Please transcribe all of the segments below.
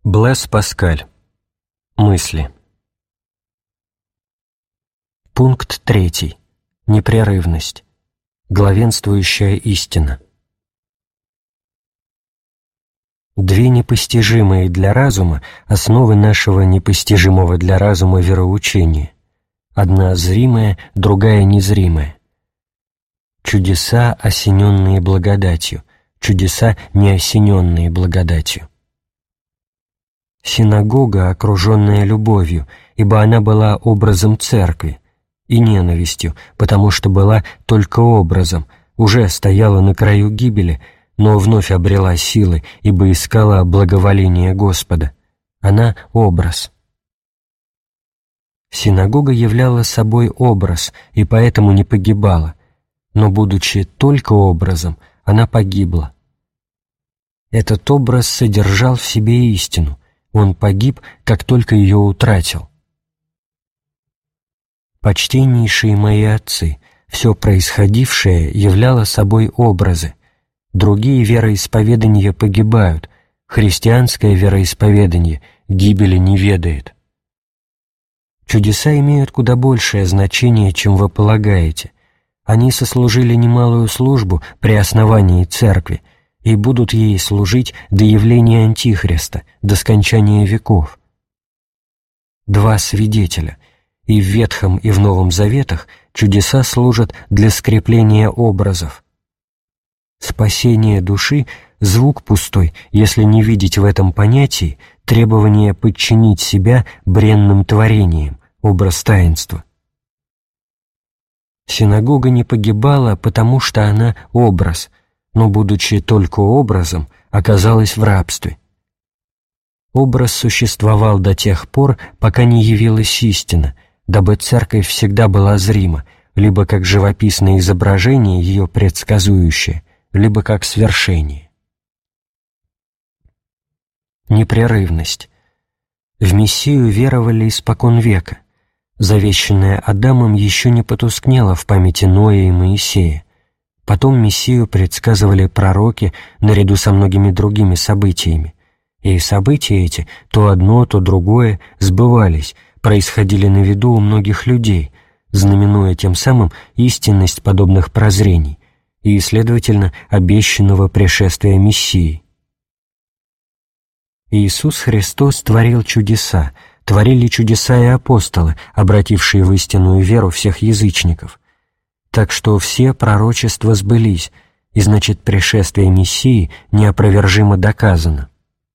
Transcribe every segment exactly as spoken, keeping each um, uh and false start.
Блэс Паскаль. Мысли. Пункт третий. Непрерывность. Главенствующая истина. Две непостижимые для разума основы нашего непостижимого для разума вероучения. Одна зримая, другая незримая. Чудеса, осененные благодатью, чудеса, не осененные благодатью. Синагога, окруженная любовью, ибо она была образом церкви, и ненавистью, потому что была только образом, уже стояла на краю гибели, но вновь обрела силы, ибо искала благоволение Господа. Она — образ. Синагога являла собой образ, и поэтому не погибала, но, будучи только образом, она погибла. Этот образ содержал в себе истину, он погиб, как только ее утратил. Почтеннейшие мои отцы, все происходившее являло собой образы. Другие вероисповедания погибают, христианское вероисповедание гибели не ведает. Чудеса имеют куда большее значение, чем вы полагаете. Они сослужили немалую службу при основании церкви и будут ей служить до явления Антихриста, до скончания веков. Два свидетеля. И в Ветхом, и в Новом Заветах чудеса служат для скрепления образов. Спасение души — звук пустой, если не видеть в этом понятии требование подчинить себя бренным творениям, образ таинства. Синагога не погибала, потому что она образ, но, будучи только образом, оказалась в рабстве. Образ существовал до тех пор, пока не явилась истина, дабы церковь всегда была зрима, либо как живописное изображение ее предсказующее, либо как свершение. Непрерывность. В Мессию веровали испокон века. Завещанное Адамом еще не потускнело в памяти Ноя и Моисея. Потом Мессию предсказывали пророки наряду со многими другими событиями. И события эти, то одно, то другое, сбывались, происходили на виду у многих людей, знаменуя тем самым истинность подобных прозрений и, следовательно, обещанного пришествия Мессии. Иисус Христос творил чудеса, творили чудеса и апостолы, обратившие в истинную веру всех язычников. Так что все пророчества сбылись, и значит, пришествие Мессии неопровержимо доказано.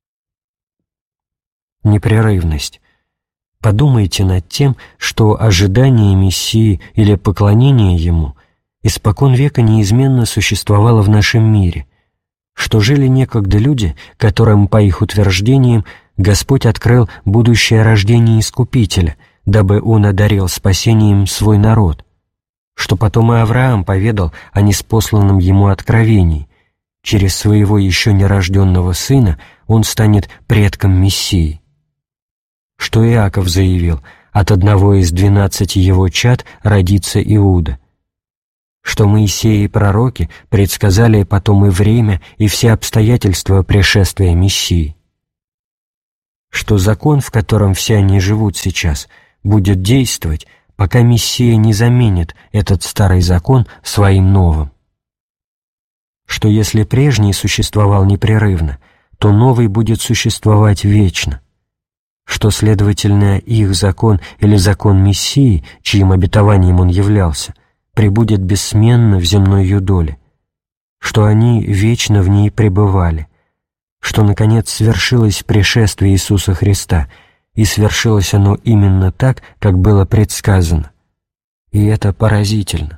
Непрерывность. Подумайте над тем, что ожидание Мессии или поклонение Ему испокон века неизменно существовало в нашем мире, что жили некогда люди, которым, по их утверждениям, Господь открыл будущее рождение Искупителя, дабы Он одарил спасением свой народ, что потом и Авраам поведал о ниспосланном ему откровении. Через своего еще нерожденного сына он станет предком Мессии. Что Иаков заявил: от одного из двенадцати его чад родится Иуда. Что Моисей и пророки предсказали потом и время, и все обстоятельства пришествия Мессии. Что закон, в котором все они живут сейчас, будет действовать, пока Мессия не заменит этот старый закон своим новым. Что если прежний существовал непрерывно, то новый будет существовать вечно. Что, следовательно, их закон или закон Мессии, чьим обетованием он являлся, пребудет бессменно в земной ее доле, что они вечно в ней пребывали, что, наконец, свершилось пришествие Иисуса Христа, и свершилось оно именно так, как было предсказано. И это поразительно.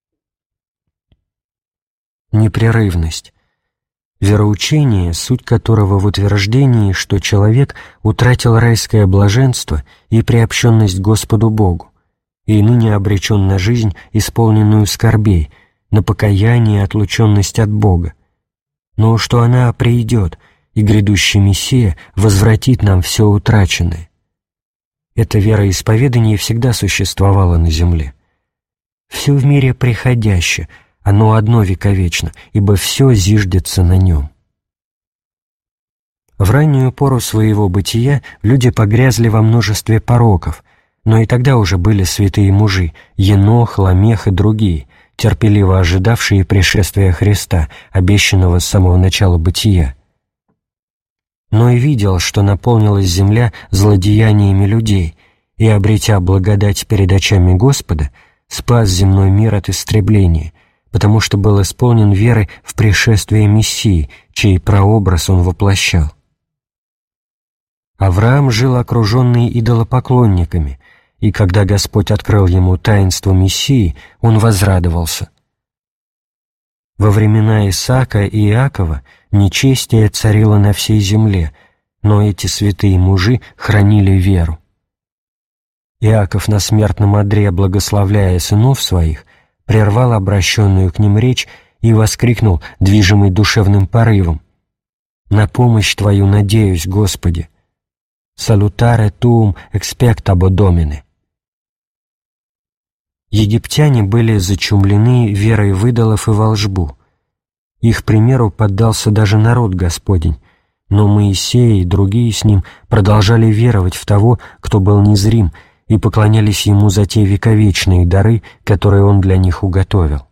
Непрерывность. Вероучение, суть которого в утверждении, что человек утратил райское блаженство и приобщенность к Господу Богу, и ныне обречен на жизнь, исполненную скорбей, на покаяние и отлученность от Бога, но что она придет, и грядущий Мессия возвратит нам все утраченное. Это вероисповедание всегда существовало на земле. Все в мире приходяще, оно одно вековечно, ибо все зиждется на нем. В раннюю пору своего бытия люди погрязли во множестве пороков, но и тогда уже были святые мужи — Енох, Ламех и другие, терпеливо ожидавшие пришествия Христа, обещанного с самого начала бытия. Ной видел, что наполнилась земля злодеяниями людей, и, обретя благодать перед очами Господа, спас земной мир от истребления, потому что был исполнен веры в пришествие Мессии, чей прообраз он воплощал. Авраам жил окруженный идолопоклонниками, и когда Господь открыл ему таинство Мессии, он возрадовался. Во времена Исаака и Иакова нечестие царило на всей земле, но эти святые мужи хранили веру. Иаков на смертном одре, благословляя сынов своих, прервал обращенную к ним речь и воскликнул, движимый душевным порывом: «На помощь Твою надеюсь, Господи! Salutare tuum expectabo Domine». Египтяне были зачумлены верой в идолов и волшбу. Их примеру поддался даже народ Господень, но Моисей и другие с ним продолжали веровать в того, кто был незрим, и поклонялись ему за те вековечные дары, которые он для них уготовил.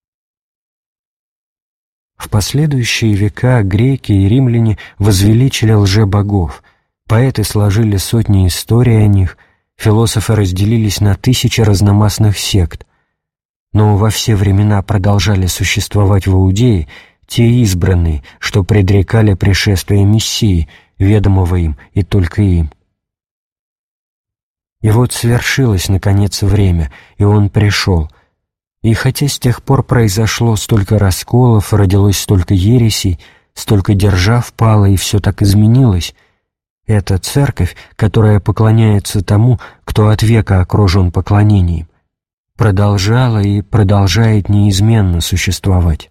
В последующие века греки и римляне возвеличили лжебогов, поэты сложили сотни историй о них, философы разделились на тысячи разномастных сект, но во все времена продолжали существовать в Иудее те избранные, что предрекали пришествие Мессии, ведомого им и только им. И вот свершилось, наконец, время, и он пришел. И хотя с тех пор произошло столько расколов, родилось столько ересей, столько держав пало, и все так изменилось, эта церковь, которая поклоняется тому, кто от века окружен поклонением, продолжала и продолжает неизменно существовать.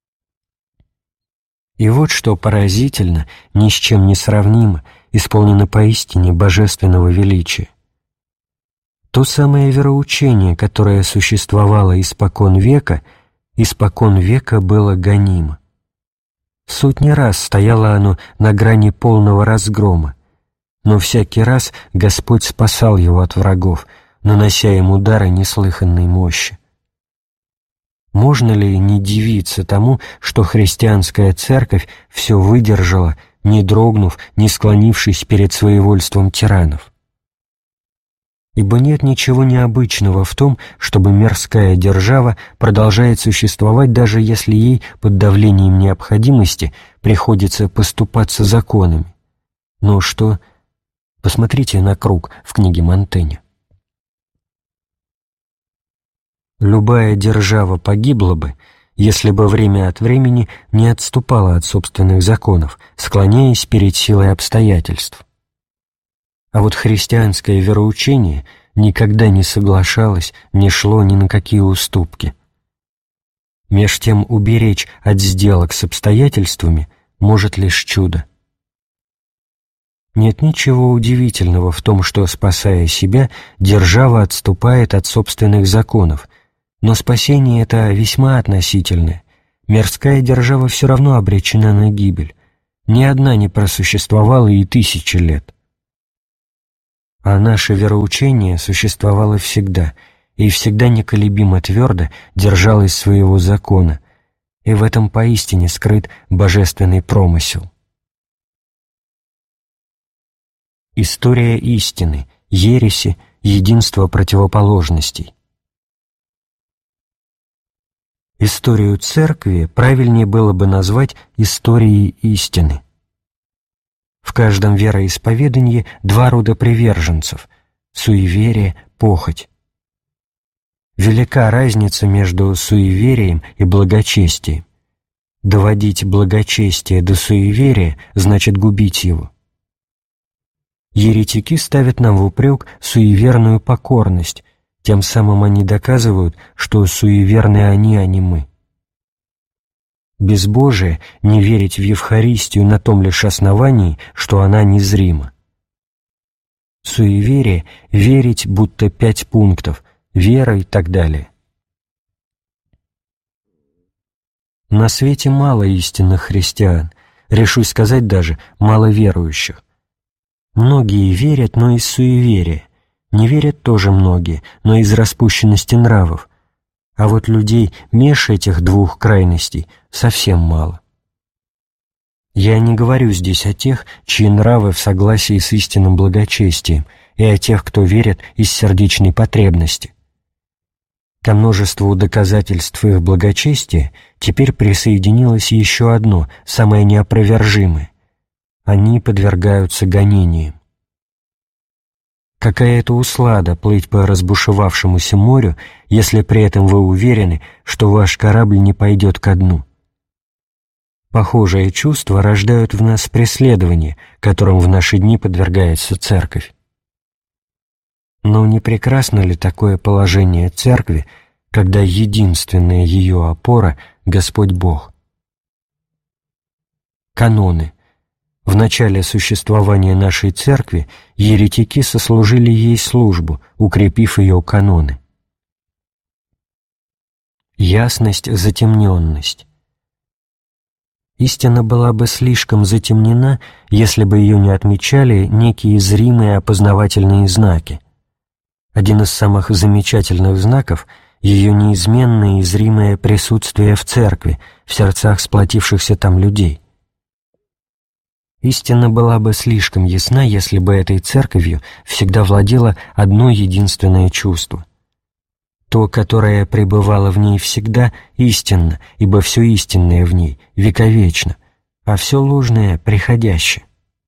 И вот что поразительно, ни с чем не сравнимо, исполнено поистине божественного величия. То самое вероучение, которое существовало испокон века, испокон века было гонимо. Сотни раз стояло оно на грани полного разгрома, но всякий раз Господь спасал его от врагов, нанося им удары неслыханной мощи. Можно ли не дивиться тому, что христианская церковь все выдержала, не дрогнув, не склонившись перед своевольством тиранов? Ибо нет ничего необычного в том, чтобы мирская держава продолжает существовать, даже если ей под давлением необходимости приходится поступаться законами. Но что? Посмотрите на круг в книге Монтэня. Любая держава погибла бы, если бы время от времени не отступала от собственных законов, склоняясь перед силой обстоятельств. А вот христианское вероучение никогда не соглашалось, не шло ни на какие уступки. Меж тем уберечь от сделок с обстоятельствами может лишь чудо. Нет ничего удивительного в том, что, спасая себя, держава отступает от собственных законов, но спасение это весьма относительное. Мирская держава все равно обречена на гибель. Ни одна не просуществовала и тысячи лет. А наше вероучение существовало всегда, и всегда неколебимо твердо держалось своего закона, и в этом поистине скрыт божественный промысел. История истины, ереси, единство противоположностей. Историю церкви правильнее было бы назвать историей истины. В каждом вероисповедании два рода приверженцев – суеверие, похоть. Велика разница между суеверием и благочестием. Доводить благочестие до суеверия значит губить его. Еретики ставят нам в упрек суеверную покорность, тем самым они доказывают, что суеверны они, а не мы. Безбожие — не верить в Евхаристию на том лишь основании, что она незрима. Суеверие — верить, будто пять пунктов, вера и так далее. На свете мало истинных христиан, решусь сказать даже маловерующих. Многие верят, но из суеверия. Не верят тоже многие, но из распущенности нравов. А вот людей меж этих двух крайностей совсем мало. Я не говорю здесь о тех, чьи нравы в согласии с истинным благочестием, и о тех, кто верит из сердечной потребности. Ко множеству доказательств их благочестия теперь присоединилось еще одно, самое неопровержимое. Они подвергаются гонениям. Какая это услада плыть по разбушевавшемуся морю, если при этом вы уверены, что ваш корабль не пойдет ко дну? Похожие чувства рождают в нас преследования, которым в наши дни подвергается Церковь. Но не прекрасно ли такое положение Церкви, когда единственная ее опора — Господь Бог? Каноны. В начале существования нашей Церкви еретики сослужили ей службу, укрепив ее каноны. Ясность, затемненность. Истина была бы слишком затемнена, если бы ее не отмечали некие зримые опознавательные знаки. Один из самых замечательных знаков — ее неизменное и зримое присутствие в Церкви, в сердцах сплотившихся там людей. Истина была бы слишком ясна, если бы этой Церковью всегда владело одно единственное чувство. То, которое пребывало в ней всегда, истинно, ибо все истинное в ней вековечно, а все ложное — приходящее.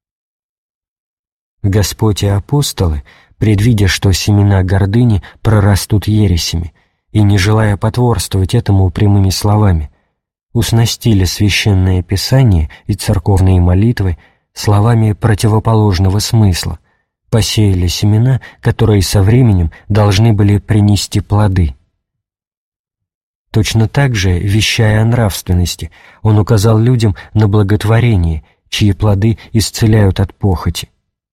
Господь и апостолы, предвидя, что семена гордыни прорастут ересями, и не желая потворствовать этому прямыми словами, уснастили священное писание и церковные молитвы словами противоположного смысла, посеяли семена, которые со временем должны были принести плоды. Точно так же, вещая о нравственности, он указал людям на благотворение, чьи плоды исцеляют от похоти.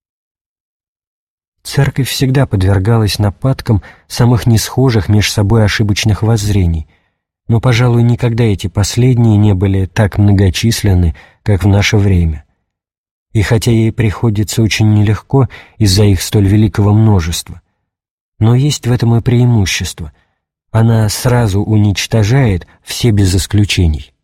Церковь всегда подвергалась нападкам самых несхожих меж собой ошибочных воззрений, но, пожалуй, никогда эти последние не были так многочисленны, как в наше время. И хотя ей приходится очень нелегко из-за их столь великого множества, но есть в этом и преимущество. Она сразу уничтожает все без исключений.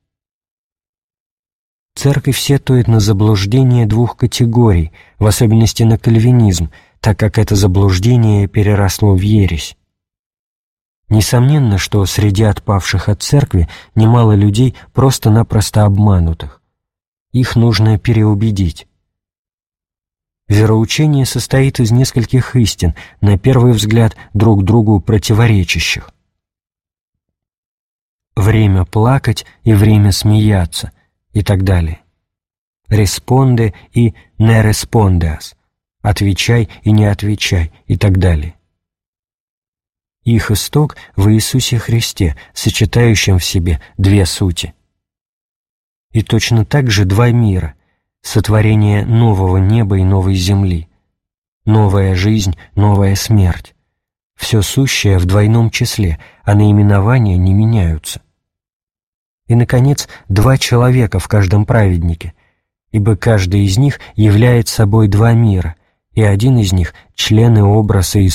Церковь сетует на заблуждение двух категорий, в особенности на кальвинизм, так как это заблуждение переросло в ересь. Несомненно, что среди отпавших от Церкви немало людей просто-напросто обманутых. Их нужно переубедить. Вероучение состоит из нескольких истин, на первый взгляд друг другу противоречащих. Время плакать и время смеяться и так далее. Респонде и не респондеас. Отвечай и не отвечай и так далее. Их исток в Иисусе Христе, сочетающем в себе две сути. И точно так же два мира, сотворение нового неба и новой земли, новая жизнь, новая смерть. Все сущее в двойном числе, а наименования не меняются. И, наконец, два человека в каждом праведнике, ибо каждый из них являет собой два мира, и один из них — член и образ Иисуса